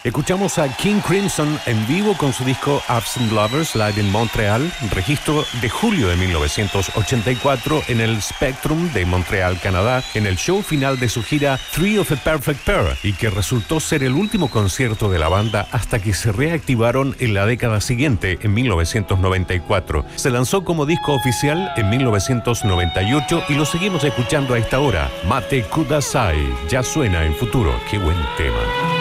Escuchamos a King Crimson en vivo con su disco Absent Lovers Live in Montreal, registro de julio de 1984 en el Spectrum de Montreal, Canadá, en el show final de su gira Three of a Perfect Pair, y que resultó ser el último concierto de la banda hasta que se reactivaron en la década siguiente, en 1994. Se lanzó como disco oficial en 1998 y lo seguimos escuchando a esta hora. Mate Kudasai, ya suena en Futuro. Qué buen tema.